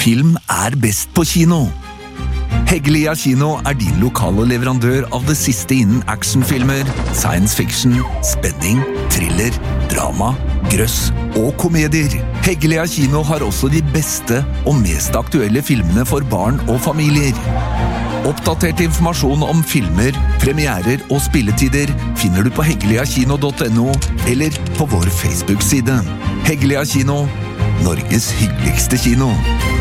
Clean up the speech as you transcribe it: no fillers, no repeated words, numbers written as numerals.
Film best på kino. Heggelia Kino din lokale leverandør av det siste innen actionfilmer, science fiction, spenning, thriller, drama, grøss og komedier. Heggelia Kino har også de beste og mest aktuelle filmene for barn og familier. Oppdatert informasjon om filmer, premierer og spilletider finner du på heggeliakino.no eller på vår Facebook-side. Heggelia Kino, Norges hyggeligste kino.